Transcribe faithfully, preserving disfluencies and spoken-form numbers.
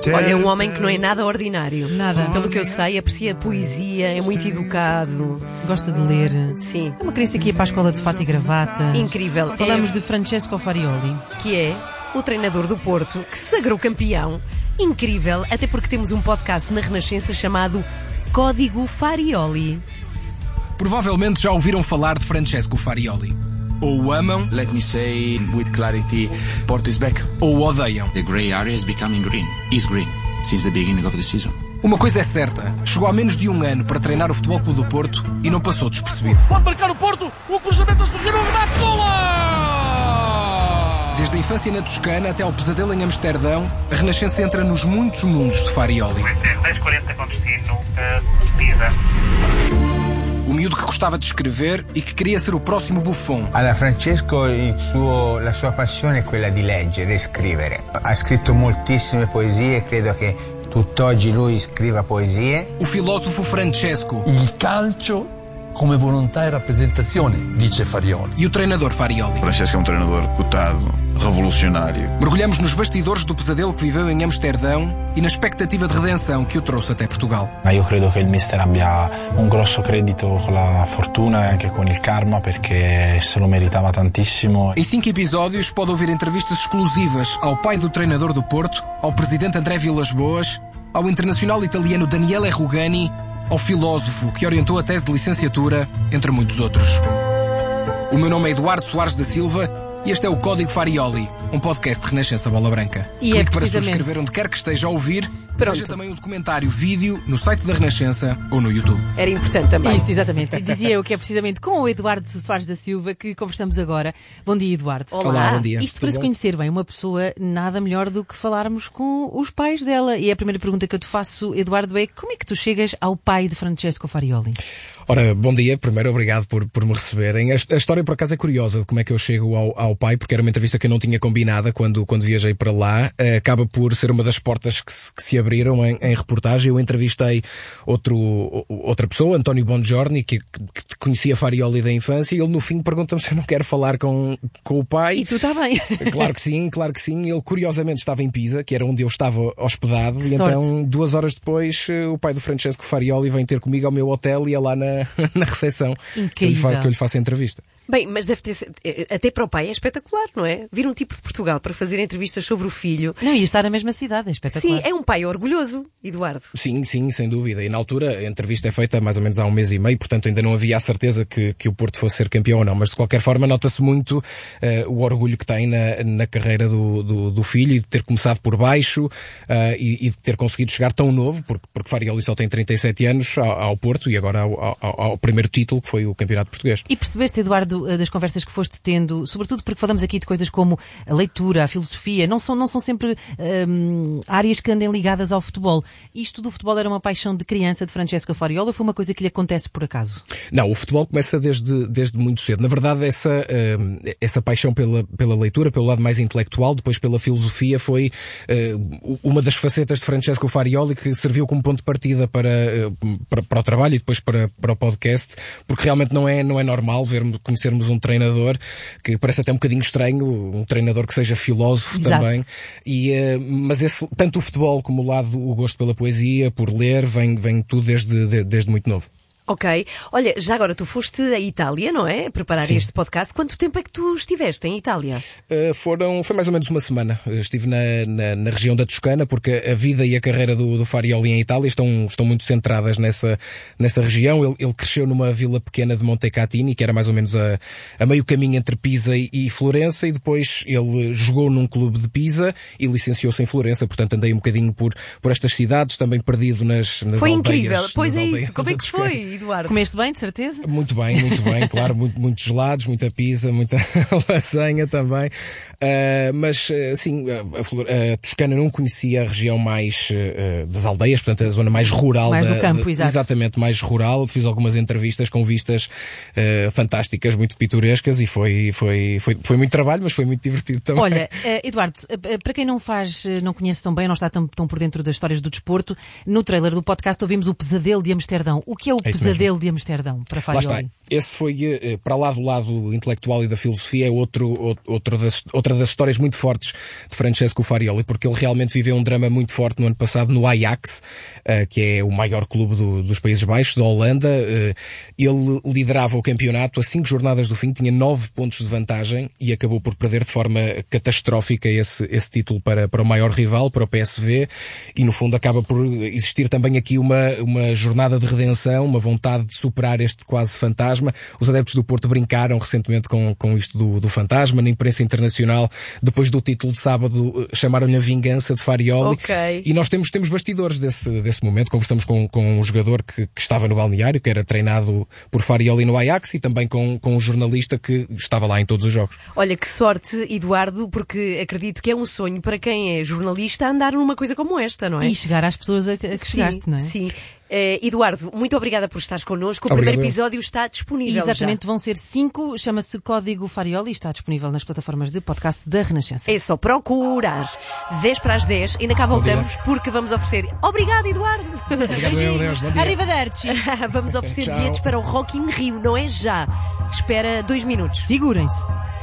Olha, é um homem que não é nada ordinário. Nada. Pelo que eu sei, aprecia a poesia, é muito educado. Gosta de ler. Sim. É uma criança que ia para a escola de fato e gravata. Incrível. Falamos é, de Francesco Farioli. Que é o treinador do Porto, que se sagrou campeão. Incrível, até porque temos um podcast na Renascença chamado Código Farioli. Provavelmente já ouviram falar de Francesco Farioli. Ou o amam, Let me say with clarity, Porto is back. ou o odeiam. The grey area is becoming green. Is green since the beginning of the season. Uma coisa é certa, chegou há menos de um ano para treinar o Futebol Clube do Porto e não passou despercebido. Pode marcar o Porto, o cruzamento a surgir, o remate, gola! Desde a infância na Toscana até ao pesadelo em Amsterdão, a Renascença entra nos muitos mundos de Farioli. dez quarenta com destino a Pisa. O miúdo que gostava de escrever e que queria ser o próximo Buffon. Allora, Francesco, il suo, la sua passione è quella di leggere e scrivere. Ha scritto moltissime poesie, credo che tutt'oggi lui scriva poesie. O filósofo Francesco. Il calcio come volontà e rappresentazione, dice Farioli. E o treinador Farioli. Francesco é um treinador cotado, revolucionário. Mergulhamos nos bastidores do pesadelo que viveu em Amsterdão e na expectativa de redenção que o trouxe até Portugal. Ma io credo che il mister abbia un grosso credito con la fortuna e anche con il karma perché se lo meritava tantissimo. Em cinco episódios pode ouvir entrevistas exclusivas ao pai do treinador do Porto, ao presidente André Vilas-Boas, ao internacional italiano Daniele Rugani, ao filósofo que orientou a tese de licenciatura, entre muitos outros. O meu nome é Eduardo Soares da Silva e este é o Código Farioli, um podcast de Renascença Bola Branca. E Clique é para precisamente... subscrever onde quer que esteja a ouvir. Pronto. Veja também o documentário vídeo no site da Renascença ou no YouTube. Era importante também. Isso, exatamente. Dizia eu que é precisamente com o Eduardo Soares da Silva que conversamos agora. Bom dia, Eduardo. Olá. Olá, bom dia. Isto Tudo para se bem? conhecer bem uma pessoa, nada melhor do que falarmos com os pais dela. E a primeira pergunta que eu te faço, Eduardo, é como é que tu chegas ao pai de Francesco Farioli? Ora, bom dia. Primeiro, obrigado por, por me receberem. A, a história, por acaso, é curiosa de como é que eu chego ao, ao pai, porque era uma entrevista que eu não tinha combinada quando, quando viajei para lá. Uh, acaba por ser uma das portas que se, que se abriram em, em reportagem. Eu entrevistei outro, outra pessoa, António Bongiorni, que, que conhecia Farioli da infância, e ele, no fim, pergunta-me se eu não quero falar com, com o pai. E tu está bem. Claro que sim, claro que sim. Ele, curiosamente, estava em Pisa, que era onde eu estava hospedado, Que e sorte. então, duas horas depois, o pai do Francesco Farioli vem ter comigo ao meu hotel e é lá na na recepção que eu, lhe Incrível. fa- que eu lhe faço a entrevista. Bem, mas deve ter sido- até para o pai é espetacular, não é? Vir um tipo de Portugal para fazer entrevistas sobre o filho. Não, e estar na mesma cidade, é espetacular. Sim, é um pai orgulhoso, Eduardo. Sim, sim, sem dúvida. E na altura a entrevista é feita mais ou menos há um mês e meio, portanto ainda não havia a certeza que, que o Porto fosse ser campeão ou não. Mas de qualquer forma nota-se muito uh, o orgulho que tem na, na carreira do, do, do filho e de ter começado por baixo uh, e, e de ter conseguido chegar tão novo, porque, porque Farioli só tem trinta e sete anos ao, ao Porto e agora ao, ao, ao primeiro título, que foi o Campeonato Português. E percebeste, Eduardo, das conversas que foste tendo, sobretudo porque falamos aqui de coisas como a leitura, a filosofia, não são, não são sempre hum, áreas que andem ligadas ao futebol. Isto do futebol era uma paixão de criança de Francesco Farioli ou foi uma coisa que lhe acontece por acaso? Não, o futebol começa desde, desde muito cedo. Na verdade, essa, uh, essa paixão pela, pela leitura, pelo lado mais intelectual, depois pela filosofia, foi uh, uma das facetas de Francesco Farioli que serviu como ponto de partida para, uh, para, para o trabalho e depois para, para o podcast, porque realmente não é, não é normal vermos, conhecermos um treinador que parece até um bocadinho estranho, um treinador que seja filósofo. Exato. Também. E, uh, mas esse, tanto o futebol como o lado, o gosto pela poesia, por ler, vem, vem tudo desde, de, desde muito novo. Ok. Olha, já agora tu foste à Itália, não é? Preparar Sim. este podcast. Quanto tempo é que tu estiveste em Itália? Uh, foram, foi mais ou menos uma semana. Eu estive na, na, na região da Toscana, porque a vida e a carreira do, do Farioli em Itália estão, estão muito centradas nessa, nessa região. Ele, ele cresceu numa vila pequena de Montecatini, que era mais ou menos a, a meio caminho entre Pisa e, e Florença, e depois ele jogou num clube de Pisa e licenciou-se em Florença. Portanto, andei um bocadinho por, por estas cidades, também perdido nas, nas Foi aldeias. incrível. Pois nas é aldeias isso. Como da é que Toscana. foi, Eduardo? Comeste bem, de certeza? Muito bem, muito bem, claro, muito, muitos gelados, muita pizza, muita lasanha também. Uh, mas, assim, a, Flor- a Toscana não conhecia a região mais uh, das aldeias, portanto, a zona mais rural. Mais da, do campo, de, exato. Exatamente, mais rural. Fiz algumas entrevistas com vistas uh, fantásticas, muito pitorescas, e foi, foi, foi, foi muito trabalho, mas foi muito divertido também. Olha, eh, Eduardo, eh, para quem não faz, eh, não conhece tão bem, não está tão, tão por dentro das histórias do desporto, no trailer do podcast ouvimos o Pesadelo de Amsterdão. O que é o É isso pesadelo mesmo. de Amsterdão para Lá Farioli. está. Esse foi, para lá do lado intelectual e da filosofia, é outro, outro das, outra das histórias muito fortes de Francesco Farioli, porque ele realmente viveu um drama muito forte no ano passado no Ajax, que é o maior clube do, dos Países Baixos, da Holanda. Ele liderava o campeonato a cinco jornadas do fim, tinha nove pontos de vantagem e acabou por perder de forma catastrófica esse, esse título para, para o maior rival, para o P S V, e no fundo acaba por existir também aqui uma, uma jornada de redenção, uma vontade de superar este quase fantasma. Os adeptos do Porto brincaram recentemente com, com isto do, do fantasma. Na imprensa internacional, depois do título de sábado, chamaram-lhe a vingança de Farioli. Okay. E nós temos, temos bastidores desse, desse momento. Conversamos com, com um jogador que, que estava no balneário, que era treinado por Farioli no Ajax, e também com, com um jornalista que estava lá em todos os jogos. Olha, que sorte, Eduardo, porque acredito que é um sonho para quem é jornalista andar numa coisa como esta, não é? E chegar às pessoas a, a que sim, chegaste, não é? Sim. Uh, Eduardo, muito obrigada por estares connosco. O Obrigado. Primeiro episódio está disponível. Exatamente, já. Vão ser cinco, chama-se Código Farioli e está disponível nas plataformas de podcast da Renascença. É só procurar. dez para as dez, ainda cá voltamos porque vamos oferecer. Obrigado, Eduardo! Obrigado, eu, Deus, bom dia. Arrivederci! Vamos oferecer Tchau. bilhetes para o Rock in Rio, não é já? Espera dois minutos. Segurem-se!